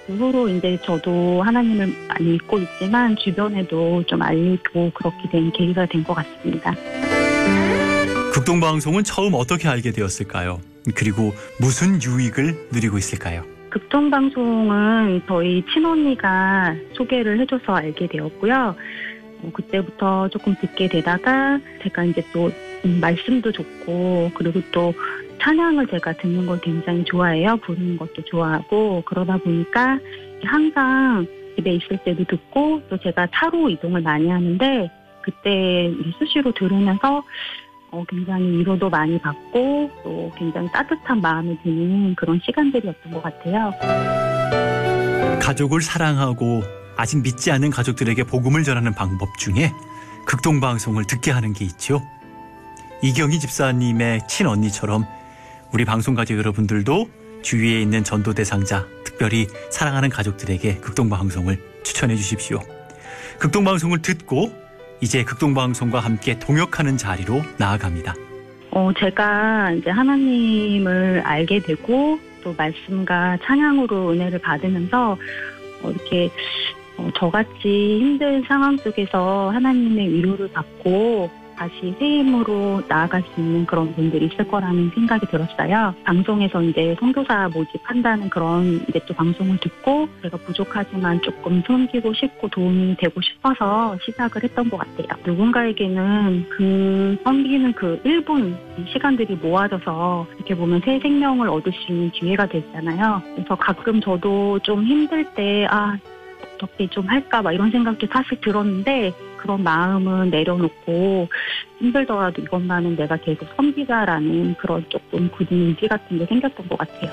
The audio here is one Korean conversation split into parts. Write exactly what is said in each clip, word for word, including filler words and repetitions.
그 후로 이제 저도 하나님을 많이 믿고 있지만 주변에도 좀 알리고 그렇게 된 계기가 된 것 같습니다. 극동방송은 처음 어떻게 알게 되었을까요? 그리고 무슨 유익을 누리고 있을까요? 극동방송은 저희 친언니가 소개를 해줘서 알게 되었고요. 어, 그때부터 조금 듣게 되다가 제가 이제 또 음, 말씀도 좋고 그리고 또 찬양을 제가 듣는 걸 굉장히 좋아해요. 부르는 것도 좋아하고 그러다 보니까 항상 집에 있을 때도 듣고 또 제가 차로 이동을 많이 하는데 그때 수시로 들으면서 어, 굉장히 위로도 많이 받고 또 굉장히 따뜻한 마음이 드는 그런 시간들이었던 것 같아요. 가족을 사랑하고 아직 믿지 않는 가족들에게 복음을 전하는 방법 중에 극동방송을 듣게 하는 게 있죠. 이경희 집사님의 친언니처럼 우리 방송 가족 여러분들도 주위에 있는 전도 대상자, 특별히 사랑하는 가족들에게 극동방송을 추천해 주십시오. 극동방송을 듣고 이제 극동방송과 함께 동역하는 자리로 나아갑니다. 어, 제가 이제 하나님을 알게 되고 또 말씀과 찬양으로 은혜를 받으면서 어, 이렇게 어, 저같이 힘든 상황 속에서 하나님의 위로를 받고 다시 새 힘으로 나아갈 수 있는 그런 분들이 있을 거라는 생각이 들었어요. 방송에서 이제 선교사 모집한다는 그런 이제 또 방송을 듣고 제가 부족하지만 조금 섬기고 싶고 도움이 되고 싶어서 시작을 했던 것 같아요. 누군가에게는 그 섬기는 그 일 분 시간들이 모아져서 이렇게 보면 새 생명을 얻을 수 있는 기회가 되잖아요. 그래서 가끔 저도 좀 힘들 때 아, 어떻게 좀 할까 막 이런 생각도 사실 들었는데 그런 마음은 내려놓고 힘들더라도 이것만은 내가 계속 섬기자라는 그런 조금 굳은 의지 같은 게 생겼던 것 같아요.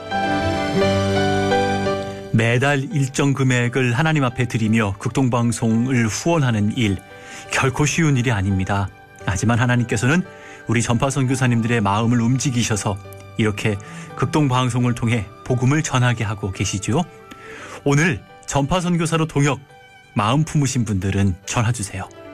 매달 일정 금액을 하나님 앞에 드리며 극동방송을 후원하는 일, 결코 쉬운 일이 아닙니다. 하지만 하나님께서는 우리 전파 선교사님들의 마음을 움직이셔서 이렇게 극동방송을 통해 복음을 전하게 하고 계시죠. 오늘 전파 선교사로 동역 마음 품으신 분들은 전화 주세요.